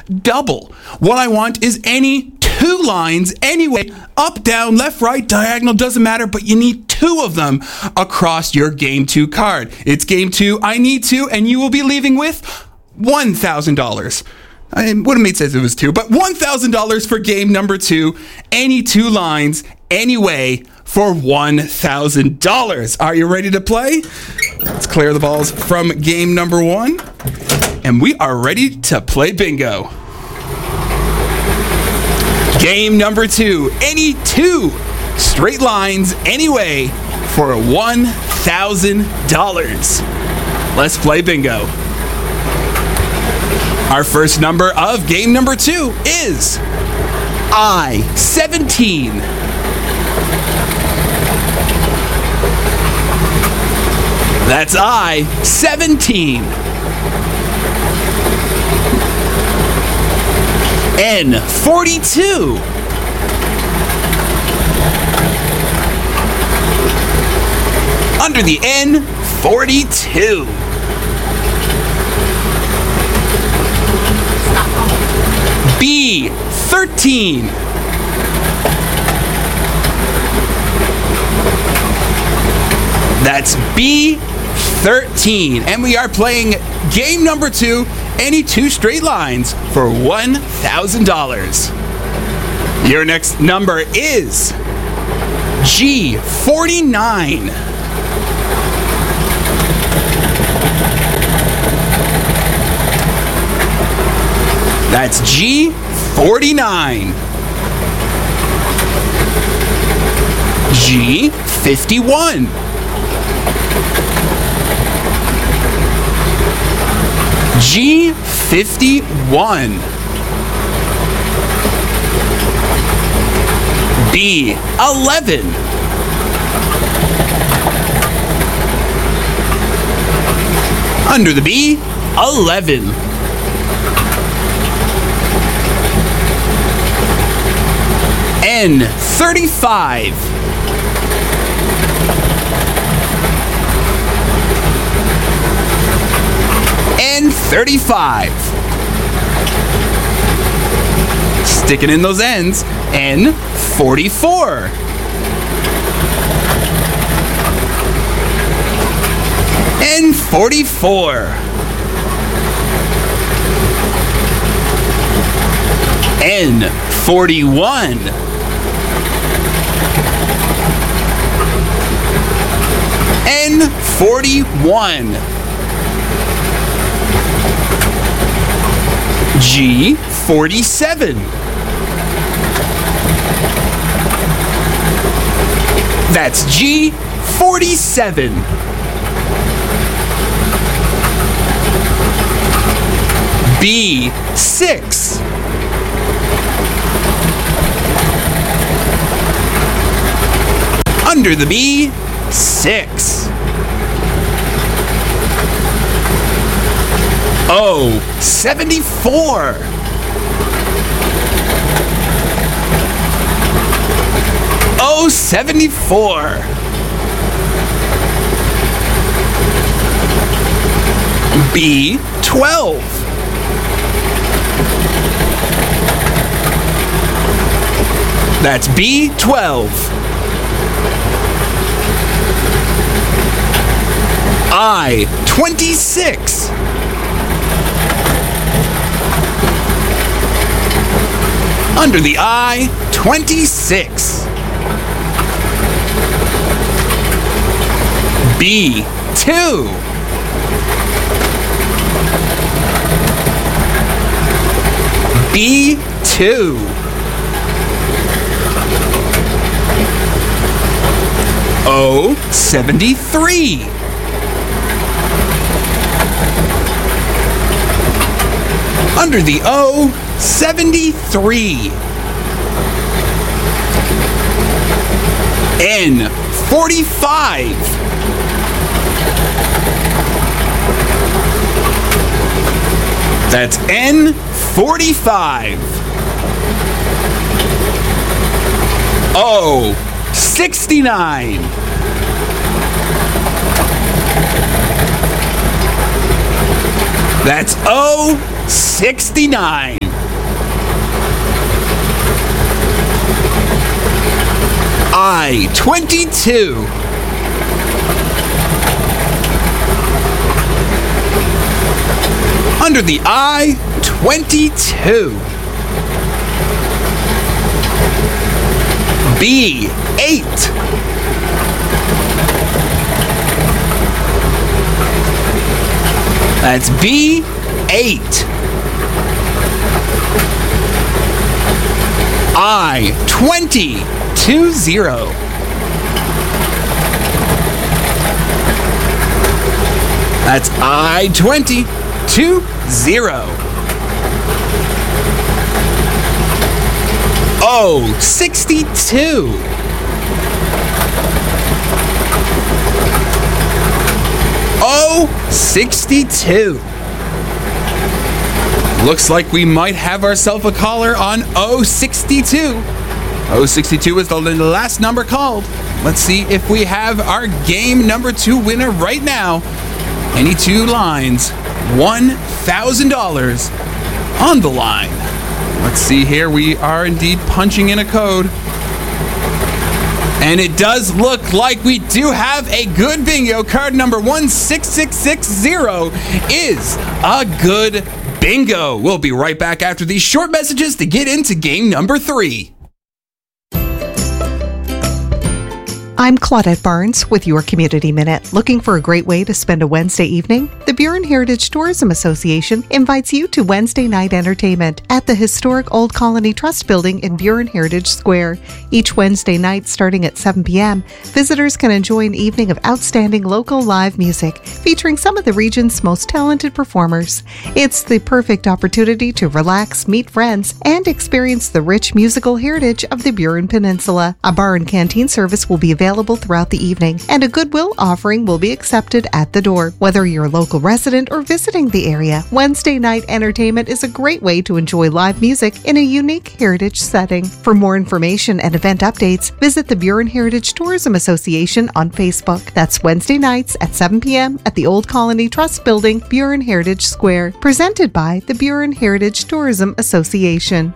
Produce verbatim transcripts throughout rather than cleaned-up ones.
double. What I want is any two lines, anyway, up, down, left, right, diagonal, doesn't matter, but you need two of them across your Game two card. It's Game two, I need two, and you will be leaving with one thousand dollars. I would have made sense if it was two, but one thousand dollars for game number two. Any two lines, anyway, for one thousand dollars. Are you ready to play? Let's clear the balls from game number one. And we are ready to play bingo. Game number two. Any two straight lines, anyway, for one thousand dollars. Let's play bingo. Our first number of game number two is I seventeen. That's I seventeen. N forty-two. Under the N, forty-two. B thirteen. That's B thirteen. And we are playing game number two, any two straight lines for one thousand dollars. Your next number is G forty-nine. That's G forty-nine. G fifty-one. G fifty-one. B eleven. Under the B, eleven. N thirty-five. N thirty-five. Sticking in those N's. N forty-four. N forty-four. N forty-one. N forty-one. G forty-seven. That's G forty-seven. B six. Under the B, six. O seventy-four. O seventy-four. B twelve. That's B twelve. I twenty-six. Under the I, twenty-six. B two. B two. O seventy-three. Under the O, seventy-three. N forty-five. That's N forty-five. O sixty-nine. That's O sixty-nine. I twenty-two. Under the I, twenty-two. B, eight. That's B, eight. I, twenty, two, zero. That's I, twenty, two, zero. O, sixty-two. O, sixty-two. Looks like we might have ourselves a caller on O sixty-two. O sixty-two is the last number called. Let's see if we have our game number two winner right now. Any two lines, one thousand dollars on the line. Let's see here. We are indeed punching in a code. And it does look like we do have a good bingo. Card number one six six six zero is a good bingo. We'll be right back after these short messages to get into game number three. I'm Claudette Barnes with your Community Minute. Looking for a great way to spend a Wednesday evening? The Buren Heritage Tourism Association invites you to Wednesday night entertainment at the historic Old Colony Trust Building in Buren Heritage Square. Each Wednesday night starting at seven p.m., visitors can enjoy an evening of outstanding local live music featuring some of the region's most talented performers. It's the perfect opportunity to relax, meet friends, and experience the rich musical heritage of the Buren Peninsula. A bar and canteen service will be available Available throughout the evening, and a Goodwill offering will be accepted at the door. Whether you're a local resident or visiting the area, Wednesday night entertainment is a great way to enjoy live music in a unique heritage setting. For more information and event updates, visit the Buren Heritage Tourism Association on Facebook. That's Wednesday nights at seven p.m. at the Old Colony Trust Building, Buren Heritage Square. Presented by the Buren Heritage Tourism Association.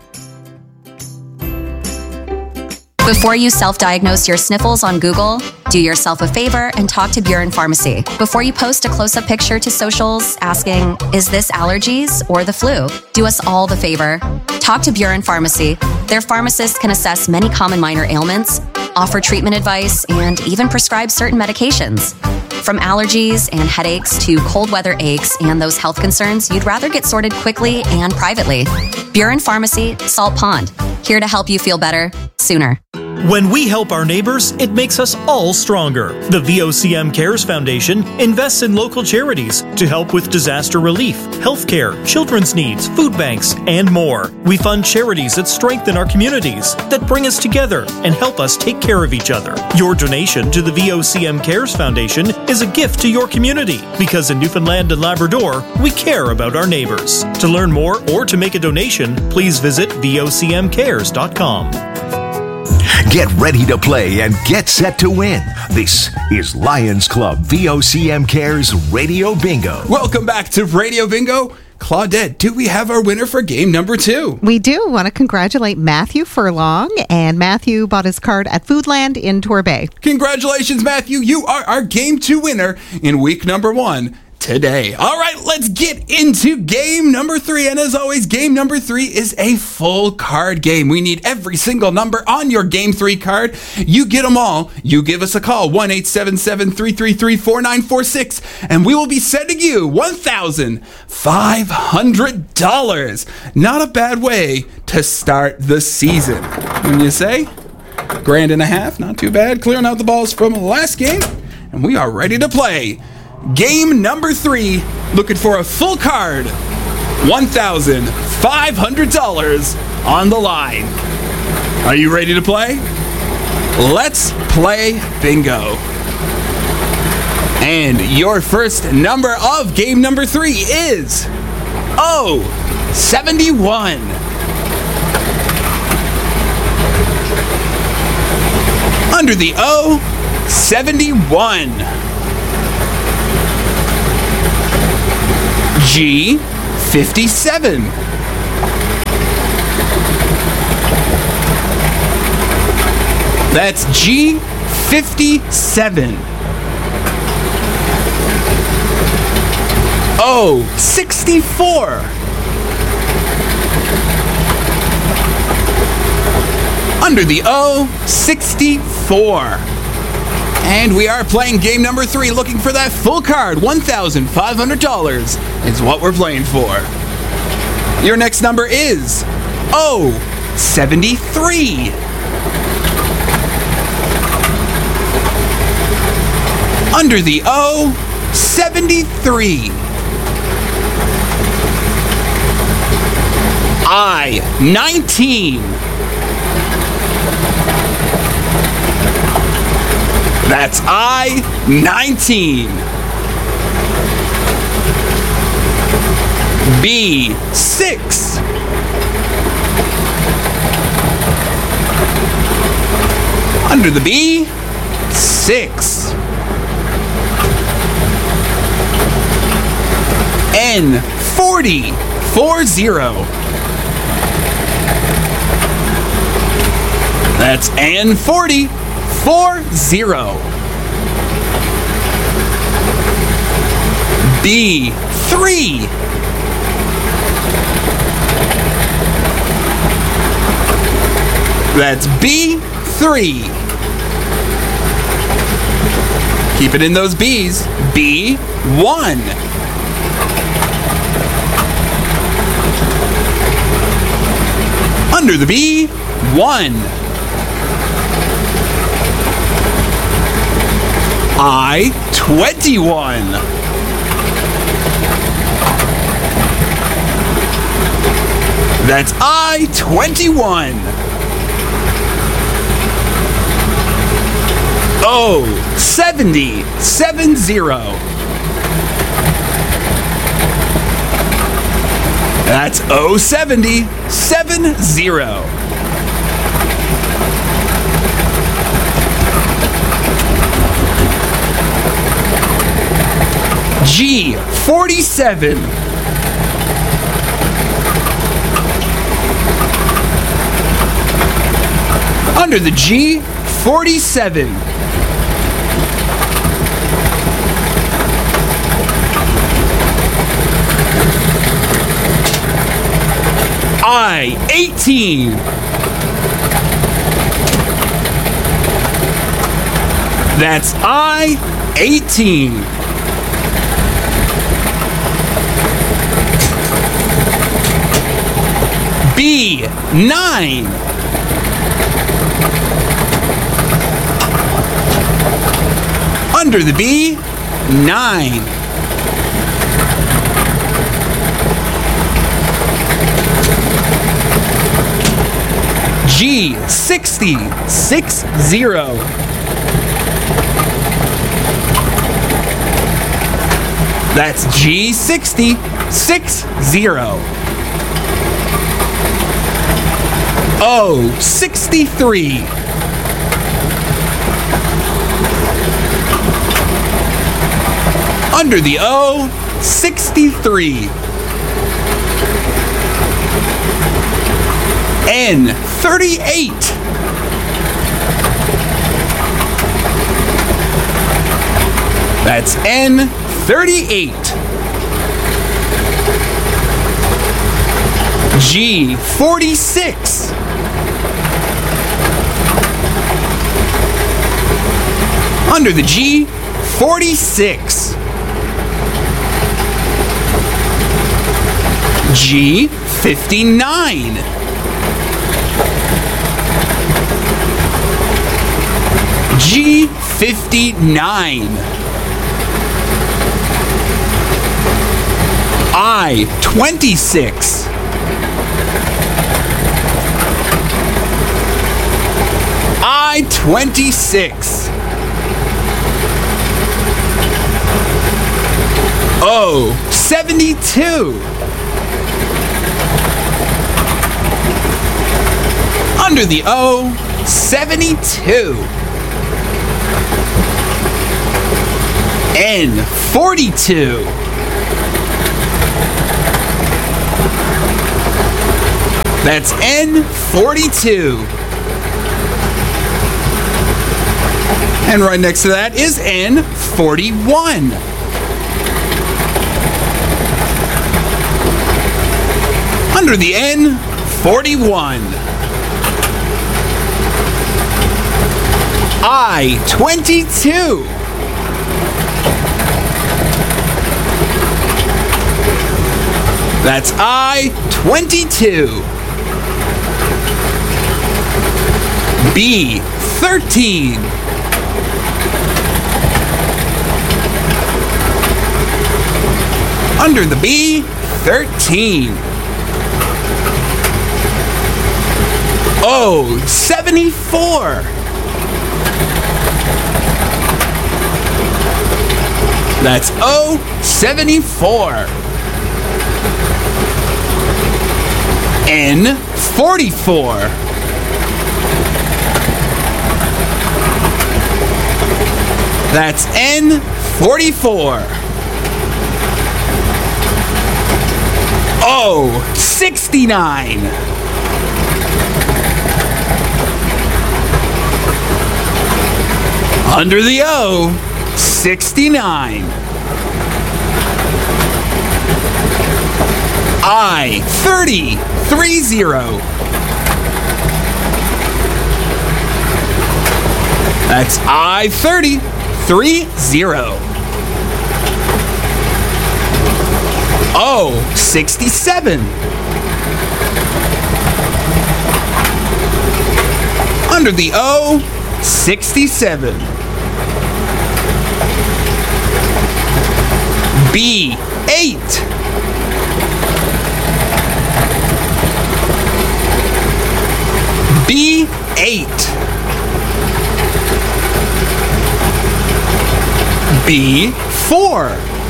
Before you self-diagnose your sniffles on Google, do yourself a favor and talk to Buren Pharmacy. Before you post a close-up picture to socials asking, is this allergies or the flu? Do us all the favor. Talk to Buren Pharmacy. Their pharmacists can assess many common minor ailments, offer treatment advice, and even prescribe certain medications. From allergies and headaches to cold weather aches and those health concerns you'd rather get sorted quickly and privately. Buren Pharmacy, Salt Pond, here to help you feel better sooner. When we help our neighbors, it makes us all stronger. The V O C M Cares Foundation invests in local charities to help with disaster relief, healthcare, children's needs, food banks, and more. We fund charities that strengthen our communities, that bring us together and help us take care of each other. Your donation to the V O C M Cares Foundation is a gift to your community, because in Newfoundland and Labrador, we care about our neighbors. To learn more or to make a donation, please visit V O C M cares dot com. Get ready to play and get set to win. This is Lions Club V O C M Cares Radio Bingo. Welcome back to Radio Bingo. Claudette, do we have our winner for game number two? We do want to congratulate Matthew Furlong, and Matthew bought his card at Foodland in Torbay. Congratulations, Matthew. You are our game two winner in week number one today. All right, let's get into game number three. And as always, game number three is a full card game. We need every single number on your game three card. You get them all. You give us a call, one eight seven seven, three three three, four nine four six, and we will be sending you one thousand five hundred dollars. Not a bad way to start the season, wouldn't you say? Grand and a half, not too bad. Clearing out the balls from last game, and we are ready to play. Game number three, looking for a full card, one thousand five hundred dollars on the line. Are you ready to play? Let's play bingo. And your first number of game number three is O seventy-one. Under the O, seventy-one. G, fifty-seven. That's G fifty-seven. O sixty-four. Under the O, sixty-four. And we are playing game number three, looking for that full card. one thousand five hundred dollars is what we're playing for. Your next number is O seventy-three. Under the O, seventy-three. I nineteen. That's I nineteen. B six. Under the B, six. N forty, four zero. That's N forty, four zero. B three. That's B three. Keep it in those B's. B one. Under the B, one. I twenty-one. That's I twenty-one. O seventy, seven zero. That's O seventy, seven zero. G forty-seven. Under the G, forty-seven. I eighteen. That's I eighteen. B nine. Under the B, nine. G sixty, six zero. That's G sixty, six zero. O sixty-three. Under the O, sixty-three. N thirty-eight. That's N thirty-eight. G forty-six. Under the G, forty-six. G fifty-nine. G fifty-nine. I twenty-six. I twenty-six. O seventy-two. Under the O, seventy-two. N forty-two. That's N forty-two. And right next to that is N forty-one. Under the N forty-one. I twenty-two. That's I twenty-two. B thirteen. Under the B, thirteen. O seventy-four. That's O seventy-four. N forty-four. That's N forty-four. O sixty-nine. Under the O, sixty-nine. I thirty, three zero. That's I thirty, three zero. O sixty-seven. Under the O, sixty-seven. B eight. B eight. B four.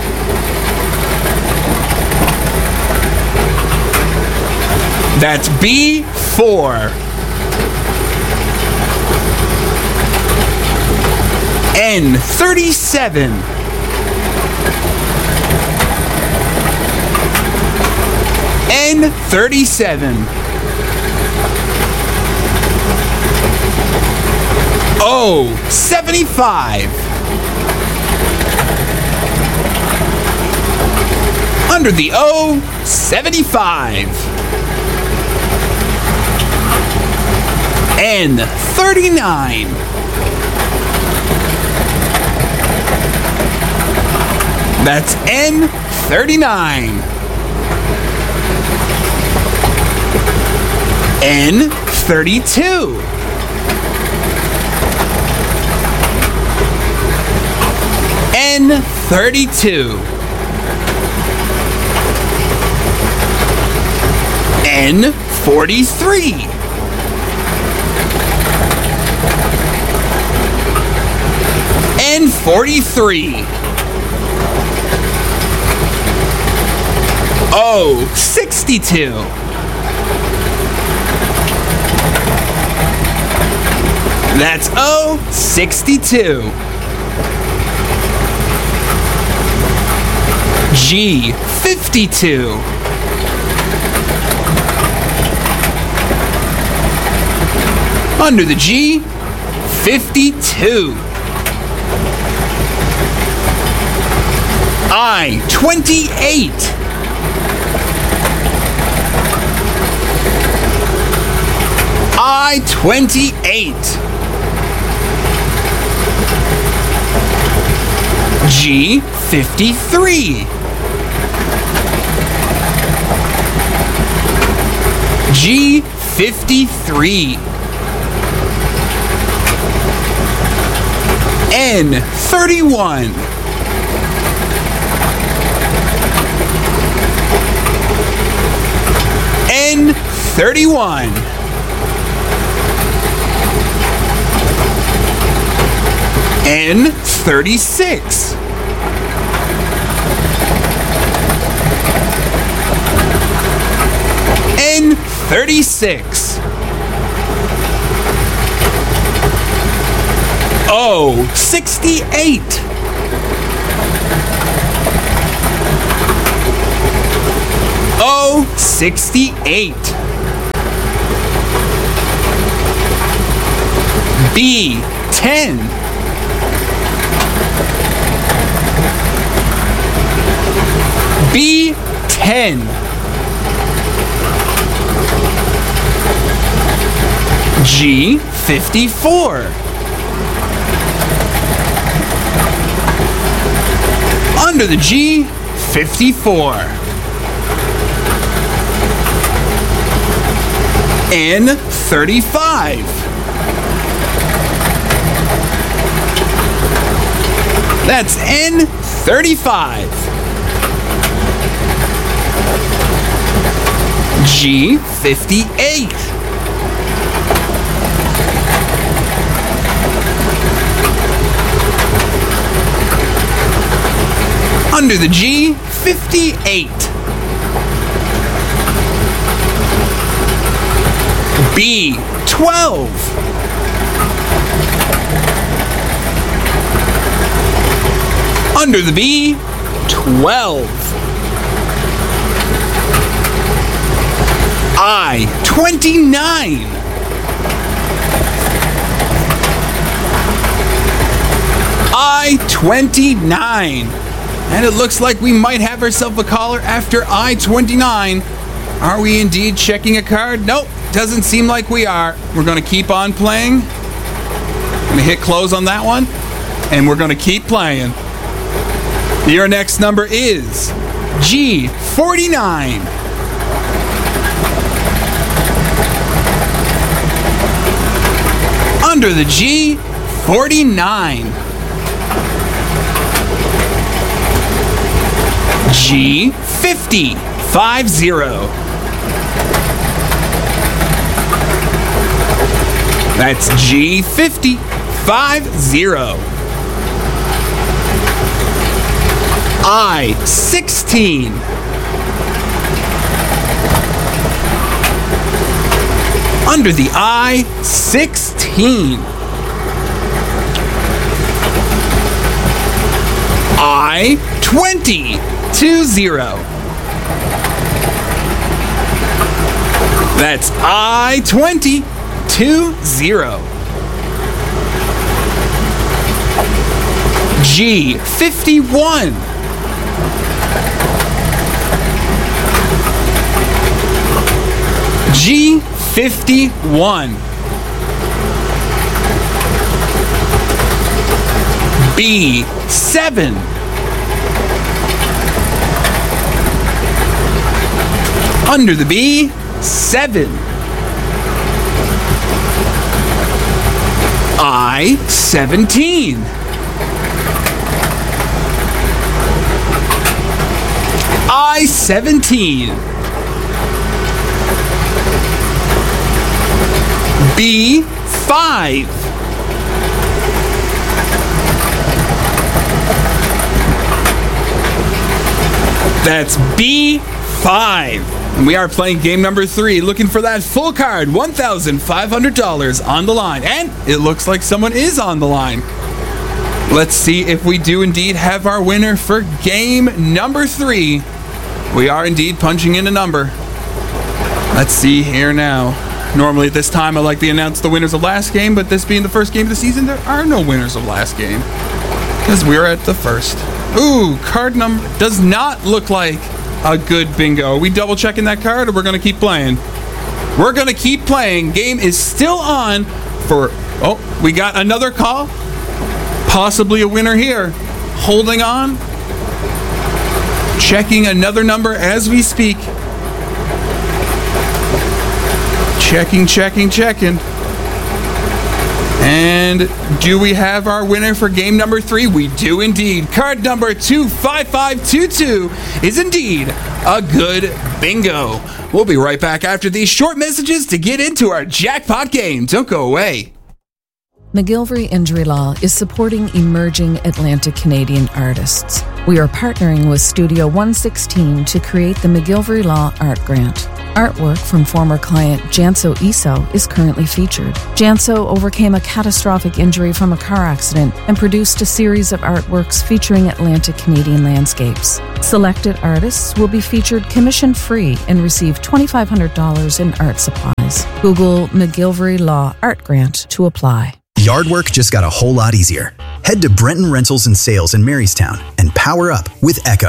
That's B four. N thirty-seven. N thirty-seven. O seventy-five. Under the O, seventy-five. N thirty-nine. That's N thirty-nine. N thirty-two. N thirty-two. N forty-three. N forty-three. O sixty-two. That's O sixty-two. G fifty-two. Under the G, fifty-two. I twenty-eight. I twenty-eight. G fifty-three. G fifty-three. N thirty-one. N thirty-one. N thirty-six. N thirty-six. O sixty-eight. O sixty-eight. B ten. B ten. G fifty-four. Under the G, fifty-four. N thirty-five. That's N thirty-five. G fifty-eight. Under the G, fifty-eight. B twelve. Under the B, twelve. I twenty-nine. I twenty-nine. And it looks like we might have ourselves a caller after I twenty-nine. Are we indeed checking a card? Nope, doesn't seem like we are. We're going to keep on playing. Going to hit close on that one. And we're going to keep playing. Your next number is G forty-nine. Under the G, forty-nine. G fifty, five zero. That's G fifty, five zero. I sixteen. Under the I, sixteen. I twenty. Two zero. That's I twenty two zero. G fifty one. G fifty one. B seven. Under the B, seven. I seventeen. I seventeen. B five. That's B five. And we are playing game number three, looking for that full card, one thousand five hundred dollars on the line. And it looks like someone is on the line. Let's see if we do indeed have our winner for game number three. We are indeed punching in a number. Let's see here now. Normally at this time I like to announce the winners of last game, but this being the first game of the season, there are no winners of last game, because we're at the first. Ooh, card number does not look like a good bingo. Are we double checking that card, or we're going to keep playing? We're going to keep playing. Game is still on for, oh, we got another call. Possibly a winner here. Holding on. Checking another number as we speak. Checking, checking, checking. And do we have our winner for game number three? We do indeed. Card number two five five two two is indeed a good bingo. We'll be right back after these short messages to get into our jackpot game. Don't go away. McGillivray Injury Law is supporting emerging Atlantic Canadian artists. We are partnering with Studio one sixteen to create the McGillivray Law Art Grant. Artwork from former client Janso Iso is currently featured. Janso overcame a catastrophic injury from a car accident and produced a series of artworks featuring Atlantic Canadian landscapes. Selected artists will be featured commission-free and receive twenty-five hundred dollars in art supplies. Google McGillivray Law Art Grant to apply. Yard work just got a whole lot easier. Head to Brenton Rentals and Sales in Marystown and power up with Echo.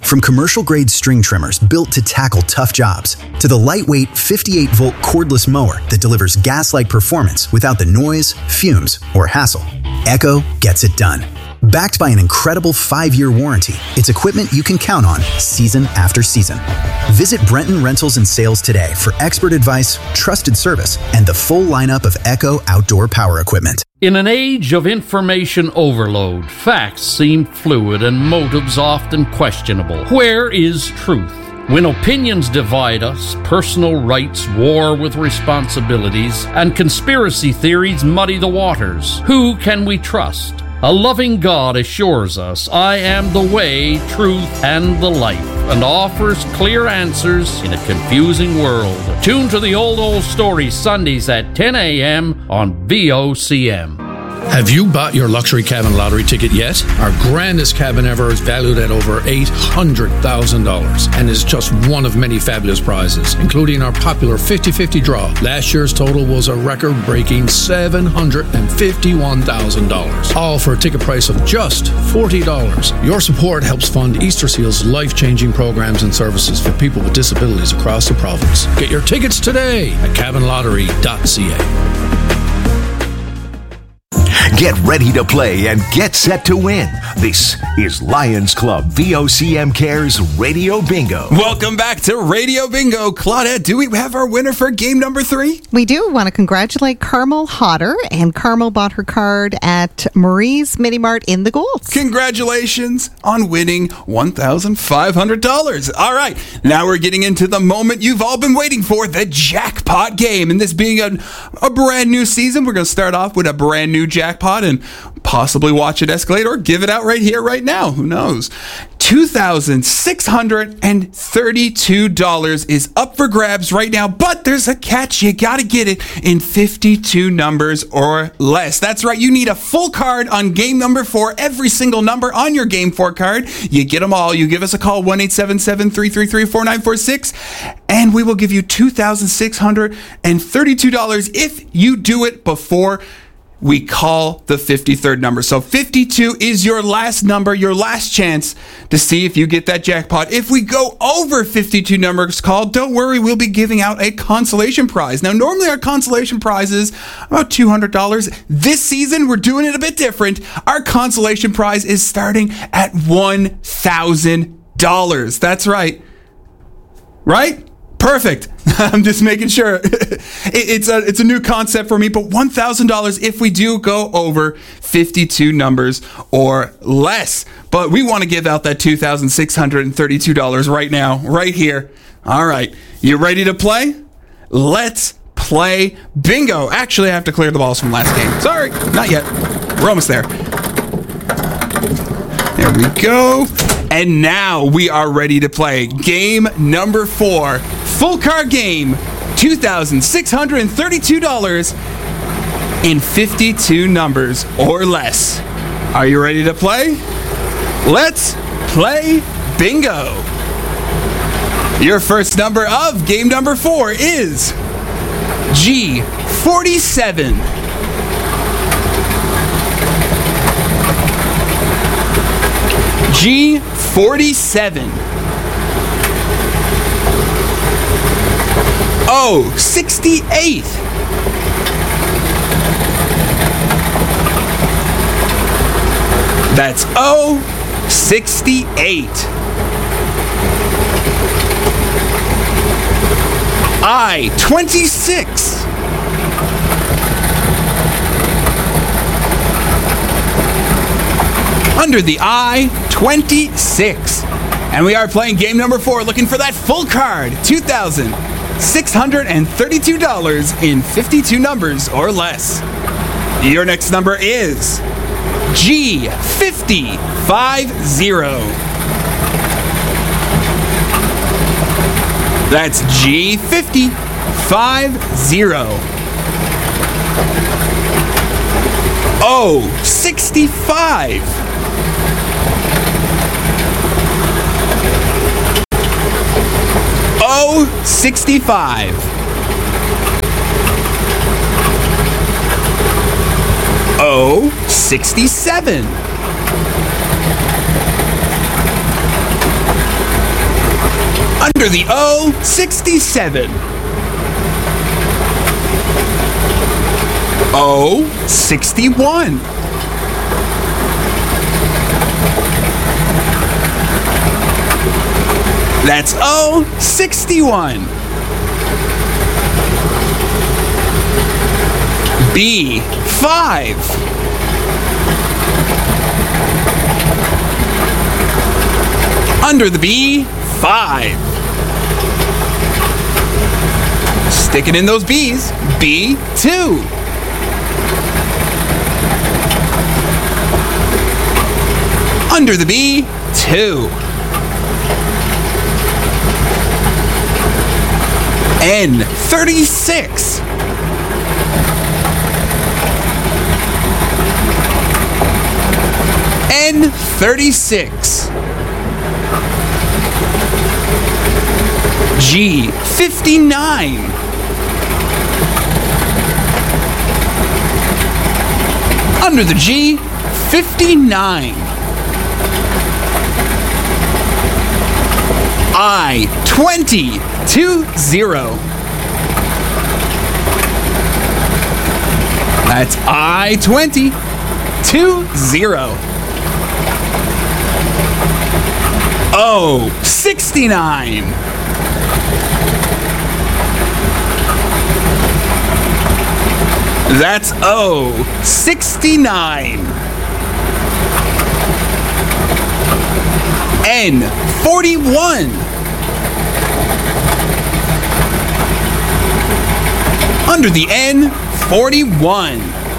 From commercial-grade string trimmers built to tackle tough jobs, to the lightweight fifty-eight volt cordless mower that delivers gas-like performance without the noise, fumes, or hassle, Echo gets it done. Backed by an incredible five-year warranty, it's equipment you can count on season after season. Visit Brenton Rentals and Sales today for expert advice, trusted service, and the full lineup of Echo outdoor power equipment. In an age of information overload, facts seem fluid and motives often questionable. Where is truth? When opinions divide us, personal rights war with responsibilities, and conspiracy theories muddy the waters, who can we trust? A loving God assures us, I am the way, truth, and the life, and offers clear answers in a confusing world. Tune to the Old Old Story Sundays at ten a.m. on V O C M. Have you bought your luxury cabin lottery ticket yet? Our grandest cabin ever is valued at over eight hundred thousand dollars and is just one of many fabulous prizes, including our popular fifty-fifty draw. Last year's total was a record-breaking seven hundred fifty-one thousand dollars, all for a ticket price of just forty dollars. Your support helps fund Easter Seal's life-changing programs and services for people with disabilities across the province. Get your tickets today at cabin lottery dot c a. Get ready to play and get set to win. This is Lions Club V O C M Cares Radio Bingo. Welcome back to Radio Bingo. Claudette, do we have our winner for game number three? We do want to congratulate Carmel Hodder, and Carmel bought her card at Marie's Mini Mart in the Golds. Congratulations on winning one thousand five hundred dollars. All right, now we're getting into the moment you've all been waiting for, the jackpot game. And this being a, a brand new season, we're going to start off with a brand new jackpot and possibly watch it escalate or give it out right here, right now. Who knows? two thousand six hundred thirty-two dollars is up for grabs right now, but there's a catch. You got to get it in fifty-two numbers or less. That's right. You need a full card on game number four, every single number on your game four card. You get them all. You give us a call, one eight seven seven, three three three, four nine four six, and we will give you two thousand six hundred thirty-two dollars if you do it before we call the fifty-third number. So fifty-two is your last number, your last chance to see if you get that jackpot. If we go over fifty-two numbers called, don't worry, we'll be giving out a consolation prize. Now, normally our consolation prize is about two hundred dollars. This season, we're doing it a bit different. Our consolation prize is starting at one thousand dollars. That's right. Right? Perfect. I'm just making sure. it's a it's a new concept for me, but one thousand dollars if we do go over fifty-two numbers or less. But we want to give out that two thousand six hundred thirty-two dollars right now, right here. All right. You ready to play? Let's play bingo. Actually, I have to clear the balls from last game. Sorry, not yet. We're almost there. There we go. And now we are ready to play game number four. Full card game, two thousand six hundred thirty-two dollars in fifty-two numbers or less. Are you ready to play? Let's play bingo. Your first number of game number four is G forty-seven. G forty-seven. O sixty-eight. That's O sixty-eight. I twenty-six. Under the I, twenty-six. And we are playing game number four, looking for that full card, two thousand six hundred thirty-two dollars in fifty-two numbers or less. Your next number is G fifty fifty. That's G fifty fifty. O sixty-five. O sixty-five. O sixty-seven. Under the O, sixty-seven. O, sixty-one. That's O, sixty-one. B, five. Under the B, five. Sticking in those B's, B, two. Under the B, two. N, thirty-six. N, thirty-six. G, fifty-nine. Under the G, fifty-nine. I, twenty, two, zero. That's I, twenty, two, zero. O, sixty-nine. That's O, sixty-nine. N, forty-one. Under the N, forty-one.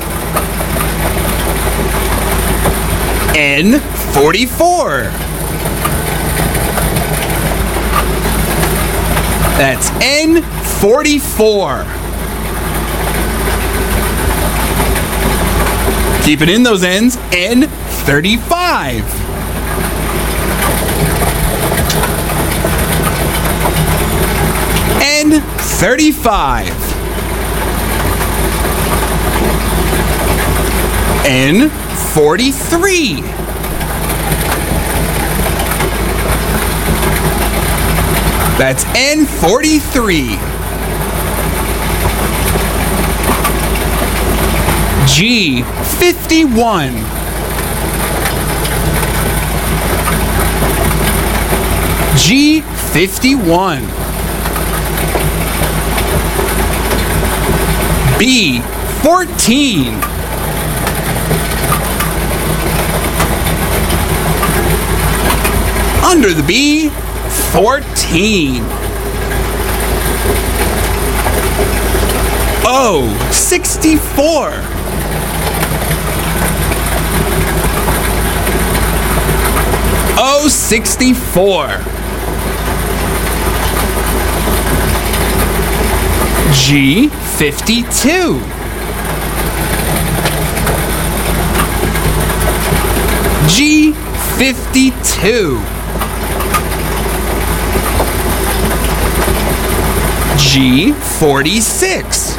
N, forty-four. That's N, forty-four. Keeping in those N's, N, thirty-five. N, thirty-five. N, forty-three. That's N, forty-three. G, fifty-one. G, fifty-one. B, fourteen. Under the B, fourteen. O, sixty-four. O, sixty-four. G, fifty-two. G, fifty-two. G, forty-six.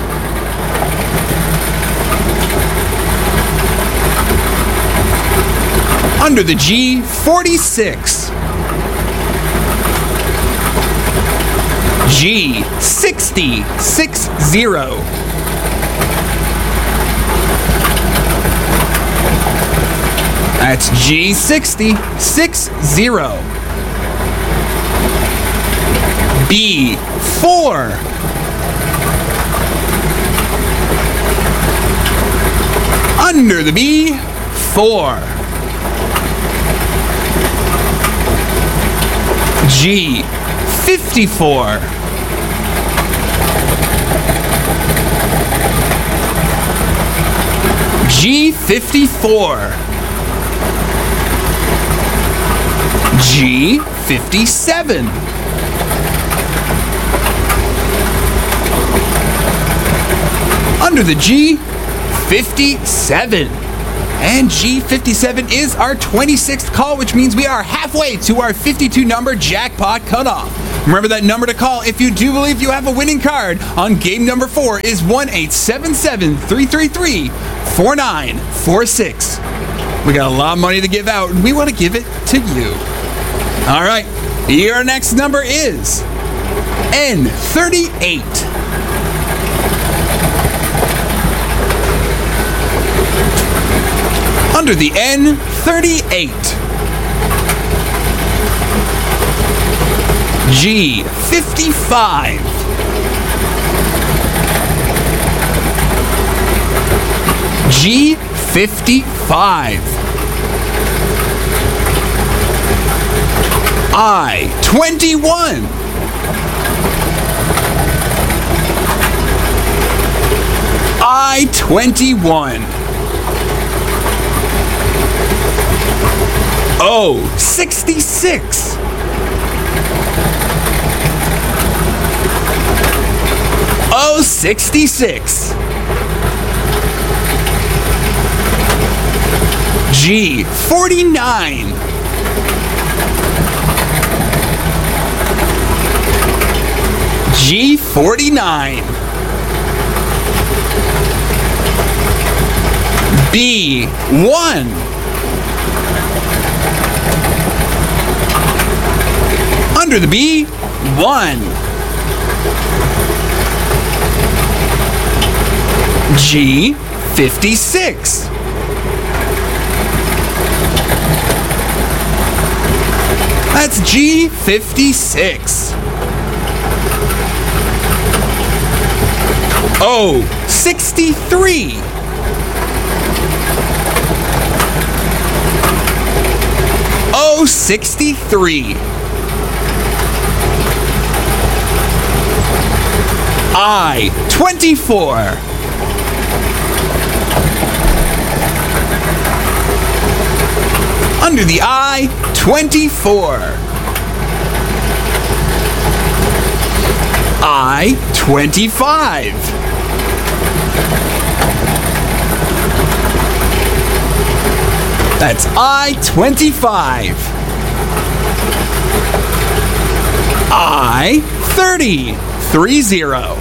Under the G, forty-six. G, sixty, six, zero. That's G, sixty, six, zero. B, four. Under the B, four. G, fifty-four. G, fifty-four. G, fifty-seven. Under the G, fifty-seven. And G fifty-seven is our twenty-sixth call, which means we are halfway to our fifty-two number jackpot cutoff. Remember that number to call if you do believe you have a winning card on game number four is one eight seven seven, three three three, four nine four six. We got a lot of money to give out, and we want to give it to you. All right, your next number is N thirty-eight. Under the N thirty-eight. G fifty-five. G fifty-five. I twenty-one. I twenty-one. O sixty-six. O sixty-six. G forty-nine. G forty-nine. B one. Under the B, one. G fifty-six. That's G fifty-six. O sixty-three. O sixty-three. I twenty-four. Under the I, twenty-four. I twenty-five. That's I twenty-five. I thirty. Three zero.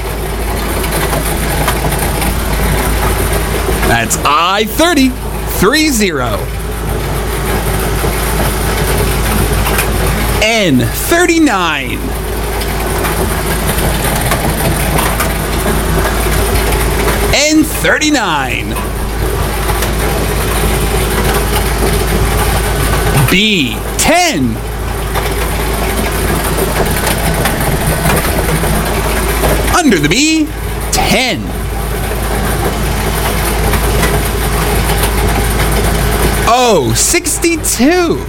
That's I thirty. Three zero. N thirty-nine. N thirty-nine. B ten. Under the B, ten. O sixty-two.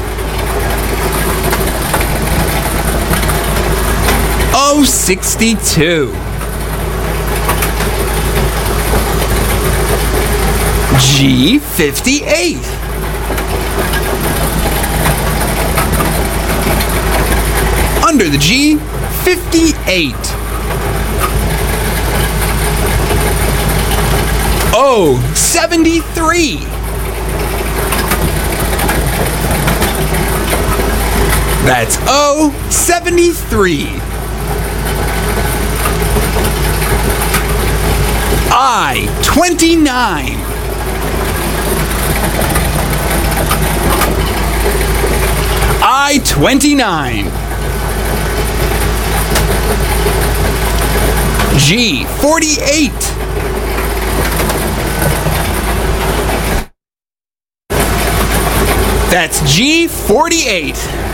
O sixty-two. G fifty-eight. Under the G, fifty-eight. O seventy-three. That's O seventy-three. I twenty-nine. I twenty-nine. G forty-eight. That's G forty-eight.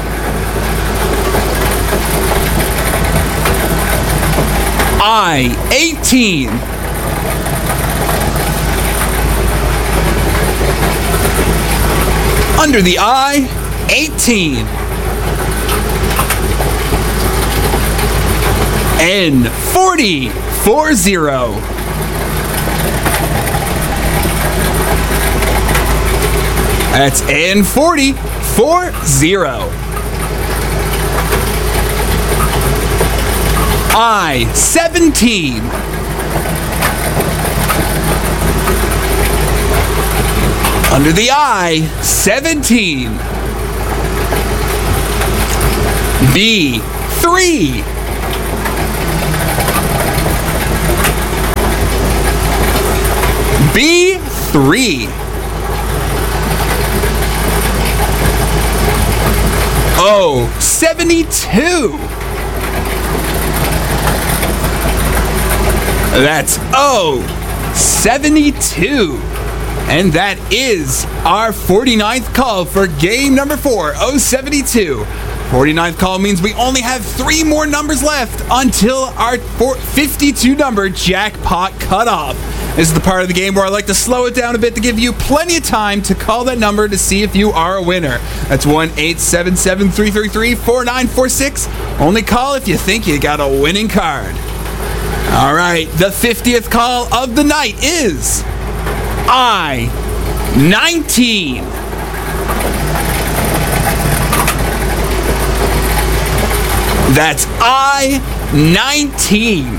I eighteen. Under the I, eighteen. N forty. Four zero. That's N forty. Four zero. I seventeen. Under the I, seventeen. B three. B three. O seventy-two. That's oh seventy-two. And that is our forty-ninth call for game number four, oh seventy-two. forty-ninth call means we only have three more numbers left until our fifty-two number jackpot cutoff. This is the part of the game where I like to slow it down a bit to give you plenty of time to call that number to see if you are a winner. That's one eight seven seven, three three three, four nine four six. Only call if you think you got a winning card. All right, the fiftieth call of the night is I nineteen. That's I nineteen.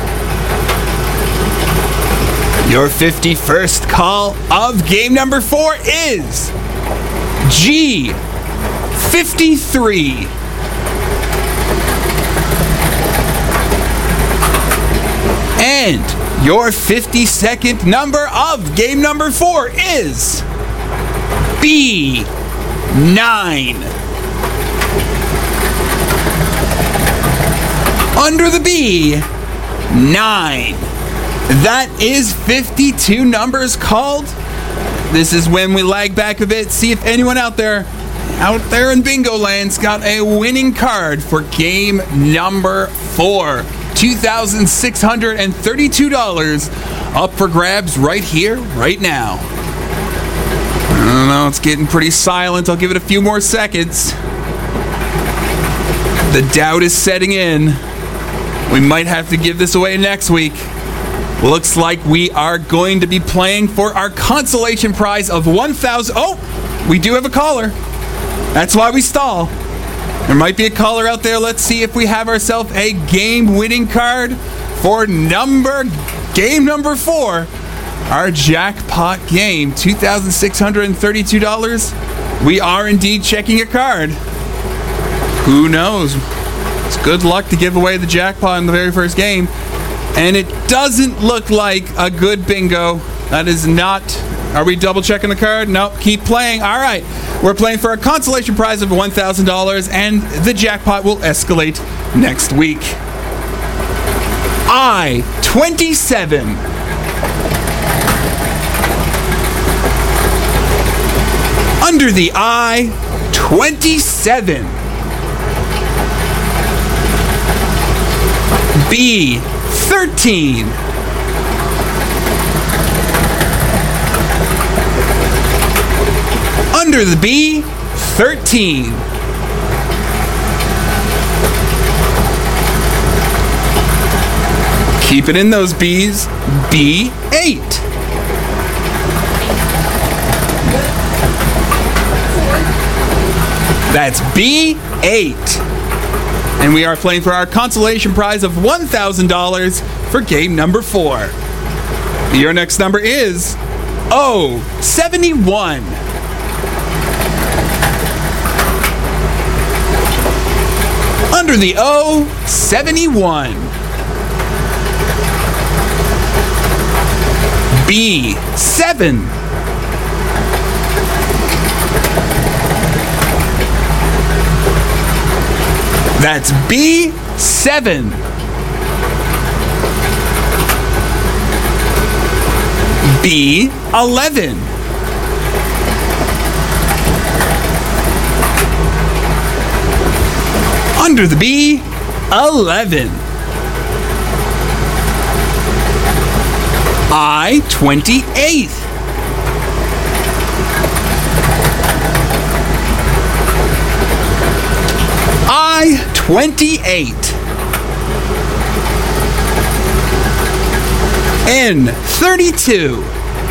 Your fifty-first call of game number four is G fifty-three. And your fifty-second number of game number four is B nine. Under the B, nine. That is fifty-two numbers called. This is when we lag back a bit, see if anyone out there, out there in Bingo Land's got a winning card for game number four. two thousand six hundred thirty-two dollars up for grabs right here, right now. I don't know, it's getting pretty silent. I'll give it a few more seconds. The doubt is setting in. We might have to give this away next week. Looks like we are going to be playing for our consolation prize of one thousand dollars. Oh, we do have a caller. That's why we stall. There might be a caller out there. Let's see if we have ourselves a game-winning card for number game number four. Our jackpot game, two thousand six hundred thirty-two dollars. We are indeed checking a card. Who knows? It's good luck to give away the jackpot in the very first game. And it doesn't look like a good bingo. That is not... Are we double checking the card? Nope. Keep playing. All right. We're playing for a consolation prize of one thousand dollars, and the jackpot will escalate next week. I twenty-seven. Under the I, twenty-seven. B, thirteen. Under the B, thirteen. Keep it in those B's. B, eight. That's B, eight. And we are playing for our consolation prize of one thousand dollars for game number four. Your next number is O, seventy-one. Under the O, seventy-one. B, seven. That's B, seven. B, eleven. Under the B, eleven. I, twenty-eight. I, twenty-eight. N, thirty-two.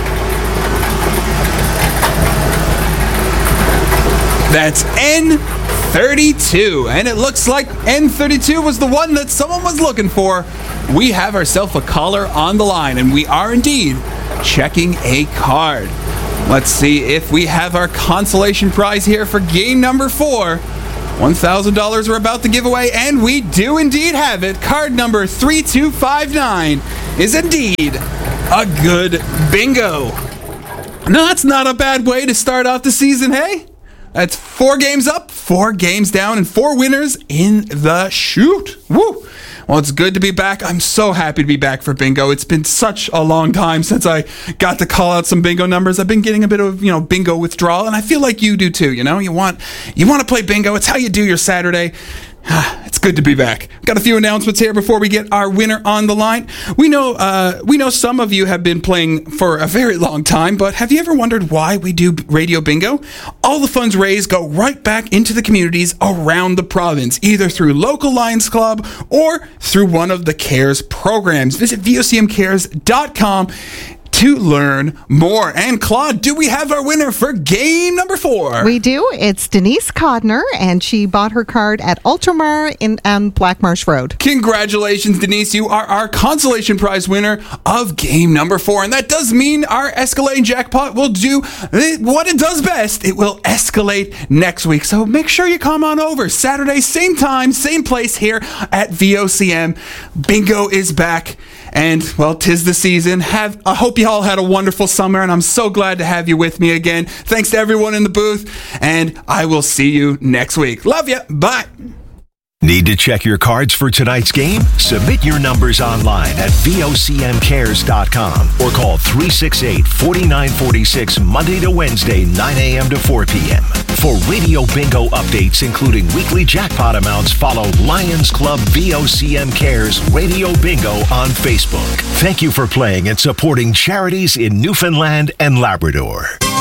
That's N, thirty-two. And it looks like N thirty-two was the one that someone was looking for. We have ourselves a caller on the line, and we are indeed checking a card. Let's see if we have our consolation prize here for game number four. one thousand dollars we're about to give away, and we do indeed have it. Card number three two five nine is indeed a good bingo. No, that's not a bad way to start off the season, hey? That's four games up, four games down, and four winners in the shoot. Woo! Well, it's good to be back. I'm so happy to be back for bingo. It's been such a long time since I got to call out some bingo numbers. I've been getting a bit of, you know, bingo withdrawal, and I feel like you do too, you know? You want you want to play bingo. It's how you do your Saturday. It's good to be back. Got a few announcements here before we get our winner on the line. We know uh, we know some of you have been playing for a very long time, but have you ever wondered why we do Radio Bingo? All the funds raised go right back into the communities around the province, either through local Lions Club or through one of the CARES programs. Visit V O C M cares dot com to learn more. And Claude, do we have our winner for game number four? We do. It's Denise Codner, and she bought her card at Ultramar in on Black Marsh Road. Congratulations, Denise. You are our consolation prize winner of game number four. And that does mean our escalating jackpot will do what it does best. It will escalate next week. So make sure you come on over. Saturday, same time, same place here at V O C M. Bingo is back. And, well, 'tis the season. Have I hope you all had a wonderful summer, and I'm so glad to have you with me again. Thanks to everyone in the booth, and I will see you next week. Love you. Bye. Need to check your cards for tonight's game? Submit your numbers online at V O C M cares dot com or call three six eight, four nine four six Monday to Wednesday, nine a.m. to four p.m. For Radio Bingo updates, including weekly jackpot amounts, follow Lions Club V O C M Cares Radio Bingo on Facebook. Thank you for playing and supporting charities in Newfoundland and Labrador.